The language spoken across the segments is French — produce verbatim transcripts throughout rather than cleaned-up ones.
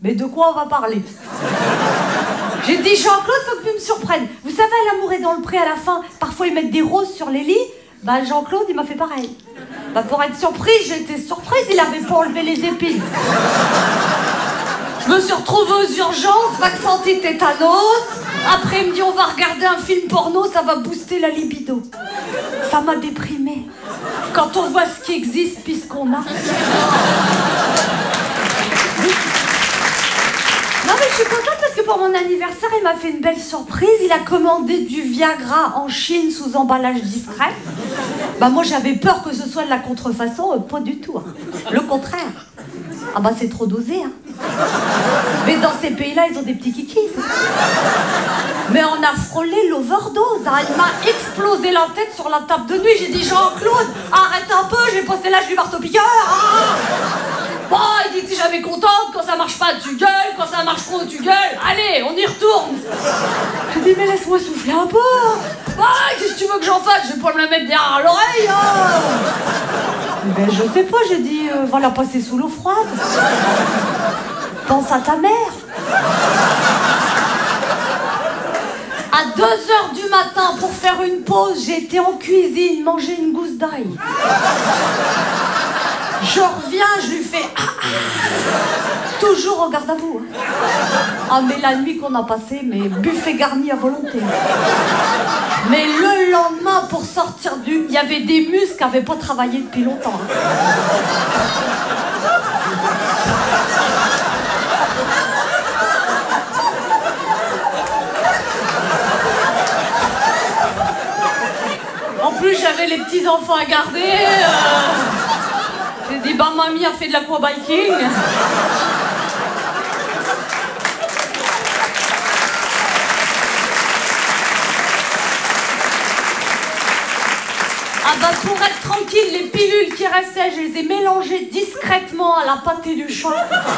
Mais de quoi on va parler? J'ai dit, Jean-Claude, faut que tu me surprennes. Vous savez, L'amour est dans le pré à la fin, parfois ils mettent des roses sur les lits. Bah, Jean-Claude, il m'a fait pareil. Bah, pour être surprise, j'étais surprise, il avait pas enlevé les épines. Je me suis retrouvée aux urgences, vaccinée tétanos. Après, il me dit, on va regarder un film porno, ça va booster la libido. Ça m'a déprimée. Quand on voit ce qui existe, puis ce qu'on a. Non mais je suis contente parce que pour mon anniversaire, il m'a fait une belle surprise. Il a commandé du Viagra en Chine sous emballage discret. Bah moi j'avais peur que ce soit de la contrefaçon, euh, pas du tout. Hein. Le contraire. Ah bah c'est trop dosé. Hein. Mais dans ces pays-là, ils ont des petits kikis. Mais on a frôlé l'overdose. Hein. Il m'a explosé la tête sur la table de nuit. J'ai dit, Jean-Claude, arrête un peu, j'ai passé l'âge du marteau-piqueur. Hein. Bon, il dit, t'es jamais contente, quand ça marche pas, tu gueules, quand ça marche trop, tu gueules. Allez, on y retourne. J'ai dit, mais laisse-moi souffler un peu. Bah, qu'est-ce que tu veux que j'en fasse? Je vais pas me la mettre derrière l'oreille. Hein. Ben, je sais pas, j'ai dit, euh, va la passer sous l'eau froide. Pense à ta mère. À deux heures du matin, pour faire une pause, j'ai été en cuisine manger une gousse d'ail. Je reviens, je lui fais ah, ah. Toujours en garde à vous. Hein. Ah mais la nuit qu'on a passée, mais buffet garni à volonté. Mais le lendemain, pour sortir du... Il y avait des muscles qui n'avaient pas travaillé depuis longtemps. Hein. En plus, j'avais les petits-enfants à garder. Euh... J'ai dit, bah, mamie a fait de l'aquabiking. Ah bah, pour être tranquille, les pilules qui restaient, je les ai mélangées discrètement à la pâté du chat.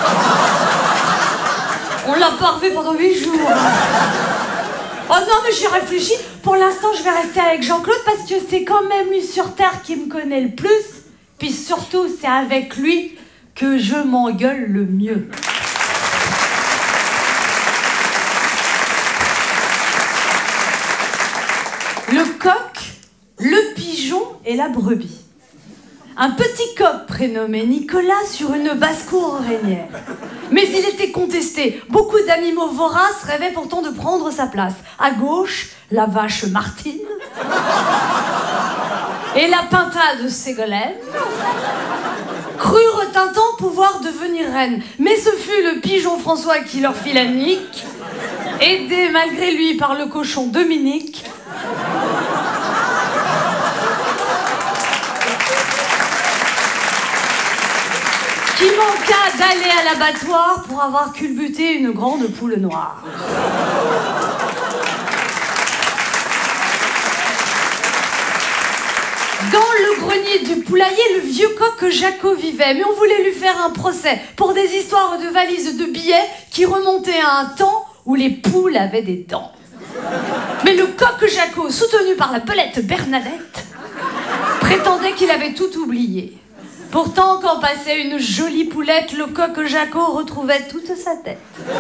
On l'a pas revu pendant huit jours. Oh non, mais j'y réfléchis. Pour l'instant, je vais rester avec Jean-Claude parce que c'est quand même lui sur Terre qui me connaît le plus. Puis surtout, c'est avec lui que je m'engueule le mieux. Le coq, le pigeon et la brebis. Un petit coq prénommé Nicolas sur une basse-cour régnait. Mais il était contesté. Beaucoup d'animaux voraces rêvaient pourtant de prendre sa place. À gauche, la vache Martine et la pintade Ségolène crurent un temps pouvoir devenir reine. Mais ce fut le pigeon François qui leur fit la nique, aidé malgré lui par le cochon Dominique. Qui manqua d'aller à l'abattoir pour avoir culbuté une grande poule noire. Dans le grenier du poulailler, le vieux coq Jaco vivait, mais on voulait lui faire un procès pour des histoires de valises de billets qui remontaient à un temps où les poules avaient des dents. Mais le coq Jaco, soutenu par la belette Bernadette, prétendait qu'il avait tout oublié. Pourtant, quand passait une jolie poulette, le coq Jaco retrouvait toute sa tête.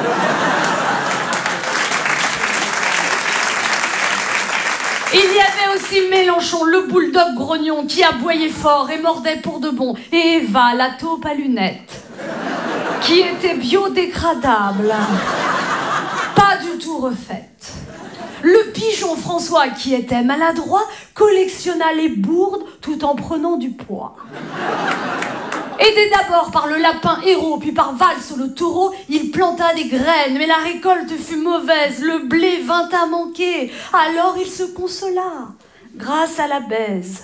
Il y avait aussi Mélenchon, le bulldog grognon, qui aboyait fort et mordait pour de bon. Et Eva, la taupe à lunettes, qui était biodégradable, pas du tout refaite. Le pigeon François, qui était maladroit, collectionna les bourdes tout en prenant du poids. Aidé d'abord par le lapin héros, puis par Valse le taureau, il planta des graines, mais la récolte fut mauvaise, le blé vint à manquer. Alors il se consola, grâce à la baise.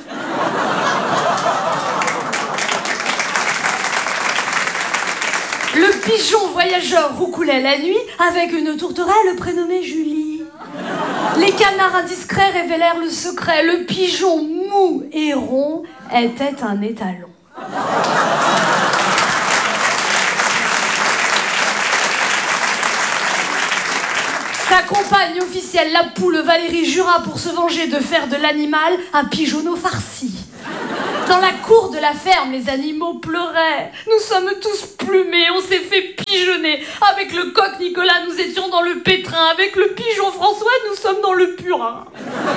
Le pigeon voyageur roucoulait la nuit avec une tourterelle prénommée Julie. Les canards indiscrets révélèrent le secret. Le pigeon mou et rond était un étalon. Sa compagne officielle, la poule Valérie, jura pour se venger de faire de l'animal un pigeonneau farci. Dans la cour de la ferme, les animaux pleuraient. Nous sommes tous plumés, on s'est fait pigeonner. avec le coq Nicolas, nous étions dans le pétrin. Avec le pigeon François, nous sommes dans le purin.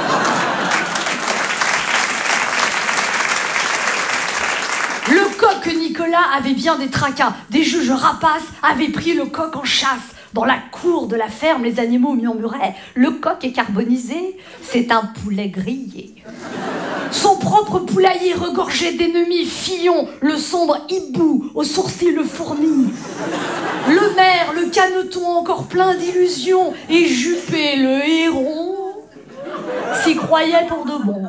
Le coq Nicolas avait bien des tracas. Des juges rapaces avaient pris le coq en chasse. Dans la cour de la ferme, les animaux murmuraient « Le coq est carbonisé, c'est un poulet grillé. » Son propre poulailler regorgeait d'ennemis, Fillon, le sombre hibou, aux sourcils fournis. Le maire, le caneton encore plein d'illusions, et Juppé, le héron, s'y croyait pour de bon.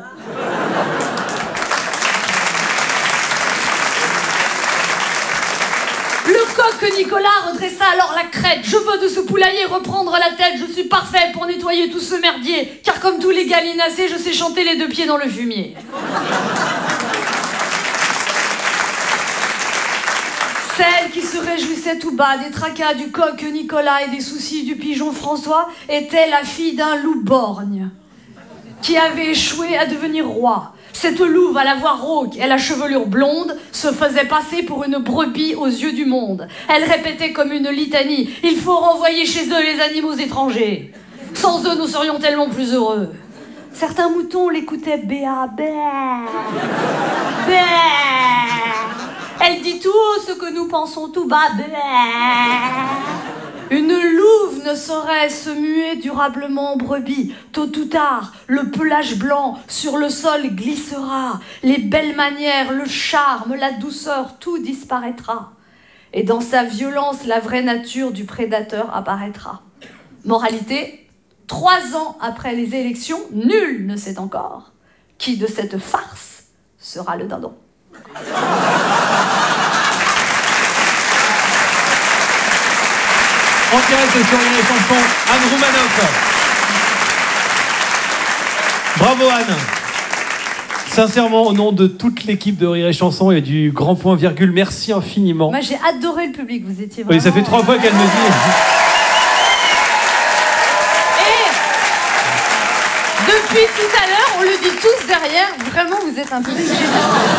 Le coq Nicolas redressa alors la crête. Je veux de ce poulailler reprendre la tête. Je suis parfait pour nettoyer tout ce merdier. Car comme tous les gallinacés, je sais chanter les deux pieds dans le fumier. Celle qui se réjouissait tout bas des tracas du coq Nicolas et des soucis du pigeon François était la fille d'un loup borgne qui avait échoué à devenir roi. Cette louve à la voix rauque et la chevelure blonde se faisait passer pour une brebis aux yeux du monde. Elle répétait comme une litanie « Il faut renvoyer chez eux les animaux étrangers. Sans eux, nous serions tellement plus heureux. » Certains moutons l'écoutaient béa, bé, bé. Elle dit tout haut ce que nous pensons tout bas, bé. Une louve ne saurait se muer durablement en brebis. Tôt ou tard, le pelage blanc sur le sol glissera. Les belles manières, le charme, la douceur, tout disparaîtra. Et dans sa violence, la vraie nature du prédateur apparaîtra. Moralité, trois ans après les élections, nul ne sait encore qui de cette farce sera le dindon. En direct sur les chansons, Anne Roumanoff. Bravo Anne. Sincèrement, au nom de toute l'équipe de Rire et Chanson et du Grand Point Virgule, merci infiniment. Moi j'ai adoré le public, vous étiez vraiment... Oui, ça fait trois fois qu'elle me dit. Et depuis tout à l'heure, on le dit tous derrière, vraiment vous êtes un public génial.